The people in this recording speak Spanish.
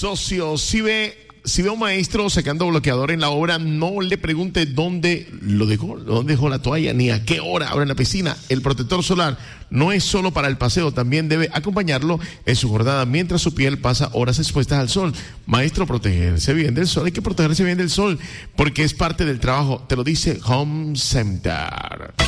socio, si ve a un maestro sacando bloqueador en la obra, no le pregunte dónde lo dejó, dónde dejó la toalla, ni a qué hora ahora en la piscina. El protector solar no es solo para el paseo, también debe acompañarlo en su jornada mientras su piel pasa horas expuestas al sol. Maestro, protegerse bien del sol, hay que protegerse bien del sol, porque es parte del trabajo, te lo dice Home Center.